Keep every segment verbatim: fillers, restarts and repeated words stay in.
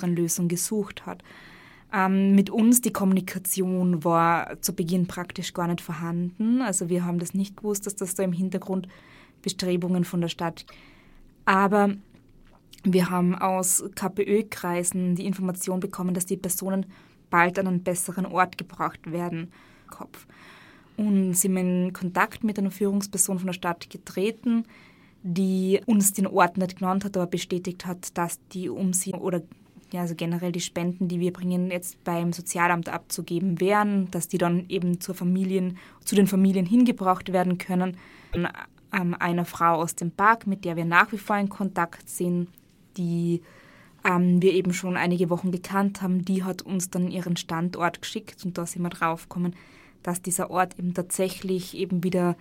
besseren Lösung gesucht hat. Ähm, mit uns, die Kommunikation war zu Beginn praktisch gar nicht vorhanden. Also wir haben das nicht gewusst, dass das da im Hintergrund Bestrebungen von der Stadt. Aber wir haben aus K P Ö-Kreisen die Information bekommen, dass die Personen bald an einen besseren Ort gebracht werden. Kopf. Und sind in Kontakt mit einer Führungsperson von der Stadt getreten, die uns den Ort nicht genannt hat, aber bestätigt hat, dass die Umsiedlung oder ja, also generell die Spenden, die wir bringen, jetzt beim Sozialamt abzugeben wären, dass die dann eben zur Familien, zu den Familien hingebracht werden können. Und, ähm, einer Frau aus dem Park, mit der wir nach wie vor in Kontakt sind, die ähm, wir eben schon einige Wochen gekannt haben, die hat uns dann ihren Standort geschickt und da sind wir draufgekommen, dass dieser Ort eben tatsächlich eben wieder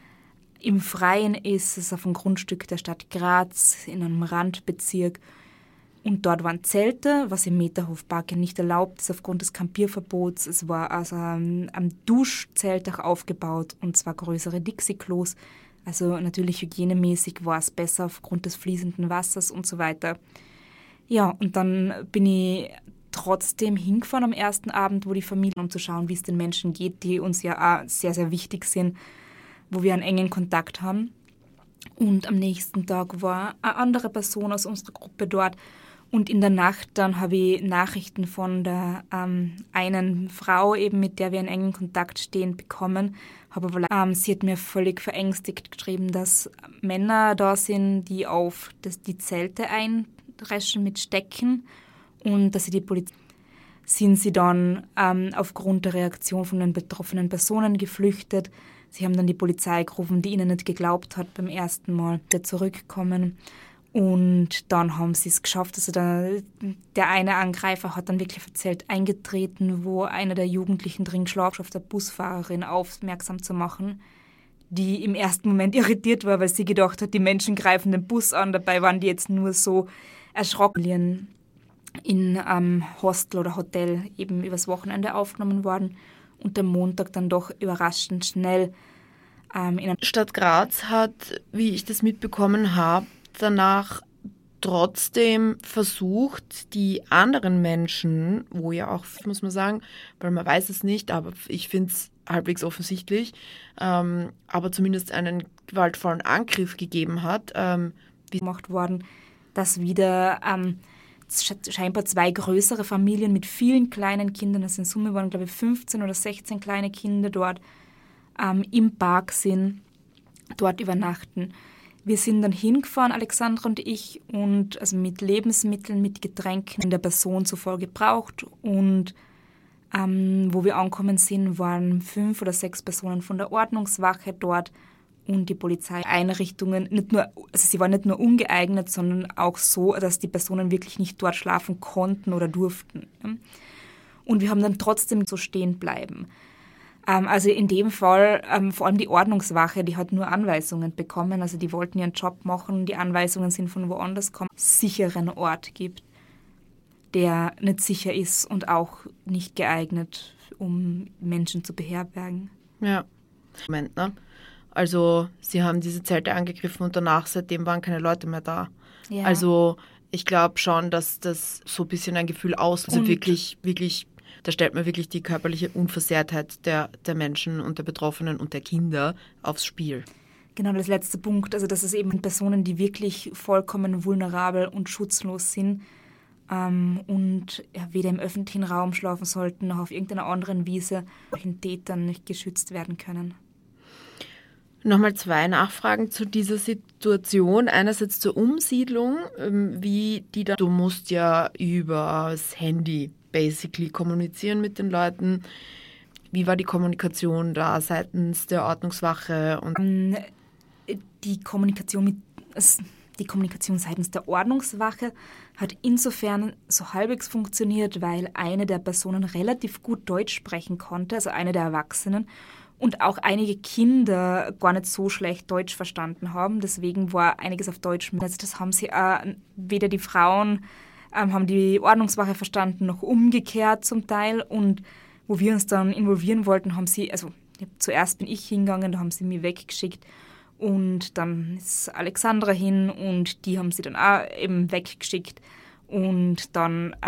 im Freien ist. Es ist auf einem Grundstück der Stadt Graz in einem Randbezirk. Und dort waren Zelte, was im Meterhofpark nicht erlaubt ist aufgrund des Campierverbots. Es war also am, am Duschzeltdach aufgebaut und zwar größere Dixie-Klos. Also natürlich hygienemäßig war es besser aufgrund des fließenden Wassers und so weiter. Ja, und dann bin ich trotzdem hingefahren am ersten Abend, wo die Familie, um zu schauen, wie es den Menschen geht, die uns ja auch sehr, sehr wichtig sind, wo wir einen engen Kontakt haben. Und am nächsten Tag war eine andere Person aus unserer Gruppe dort. Und in der Nacht dann habe ich Nachrichten von der ähm, einen Frau, eben mit der wir in engen Kontakt stehen, bekommen. Aber ähm, sie hat mir völlig verängstigt geschrieben, dass Männer da sind, die auf das, die Zelte eindreschen mit Stecken und dass sie die Polizei sind sie dann ähm, aufgrund der Reaktion von den betroffenen Personen geflüchtet. Sie haben dann die Polizei gerufen, die ihnen nicht geglaubt hat beim ersten Mal, der zurückkommen. Und dann haben sie es geschafft. Also der, der eine Angreifer hat dann wirklich erzählt, eingetreten, wo einer der Jugendlichen drin geschlafen hat, auf der Busfahrerin aufmerksam zu machen, die im ersten Moment irritiert war, weil sie gedacht hat, die Menschen greifen den Bus an. Dabei waren die jetzt nur so erschrocken. In einem Hostel oder Hotel eben übers Wochenende aufgenommen worden und am Montag dann doch überraschend schnell ähm, in Stadt Graz hat, wie ich das mitbekommen habe, danach trotzdem versucht, die anderen Menschen, wo ja auch, muss man sagen, weil man weiß es nicht, aber ich finde es halbwegs offensichtlich, ähm, aber zumindest einen gewaltvollen Angriff gegeben hat. Ähm, wie gemacht worden, dass wieder ähm, scheinbar zwei größere Familien mit vielen kleinen Kindern, also in Summe waren, glaube ich, fünfzehn oder sechzehn kleine Kinder dort ähm, im Park sind, dort übernachten. Wir sind dann hingefahren, Alexandra und ich, und also mit Lebensmitteln, mit Getränken der Person zuvor gebraucht. Und ähm, wo wir angekommen sind, waren fünf oder sechs Personen von der Ordnungswache dort und die Polizeieinrichtungen. Nicht nur, also sie waren nicht nur ungeeignet, sondern auch so, dass die Personen wirklich nicht dort schlafen konnten oder durften. Und wir haben dann trotzdem so stehen bleiben. Also in dem Fall, vor allem die Ordnungswache, die hat nur Anweisungen bekommen. Also die wollten ihren Job machen. Die Anweisungen sind von woanders kommen. Sicheren Ort gibt, der nicht sicher ist und auch nicht geeignet, um Menschen zu beherbergen. Ja. Moment, ne? Also sie haben diese Zelte angegriffen und danach, seitdem waren keine Leute mehr da. Ja. Also ich glaube schon, dass das so ein bisschen ein Gefühl auslöst. Also wirklich, wirklich, da stellt man wirklich die körperliche Unversehrtheit der, der Menschen und der Betroffenen und der Kinder aufs Spiel. Genau, das letzte Punkt, also das ist eben Personen, die wirklich vollkommen vulnerabel und schutzlos sind ähm, und ja, weder im öffentlichen Raum schlafen sollten, noch auf irgendeiner anderen Wiese von Tätern nicht geschützt werden können. Nochmal zwei Nachfragen zu dieser Situation. Einerseits zur Umsiedlung, wie die da, du musst ja über das Handy basically kommunizieren mit den Leuten. Wie war die Kommunikation da seitens der Ordnungswache? Und die Kommunikation mit, die Kommunikation seitens der Ordnungswache hat insofern so halbwegs funktioniert, weil eine der Personen relativ gut Deutsch sprechen konnte, also eine der Erwachsenen, und auch einige Kinder gar nicht so schlecht Deutsch verstanden haben. Deswegen war einiges auf Deutsch. Also das haben sie auch, weder die Frauen ähm, haben die Ordnungswache verstanden, noch umgekehrt zum Teil. Und wo wir uns dann involvieren wollten, haben sie, also zuerst bin ich hingegangen, da haben sie mich weggeschickt. Und dann ist Alexandra hin und die haben sie dann auch eben weggeschickt. Und dann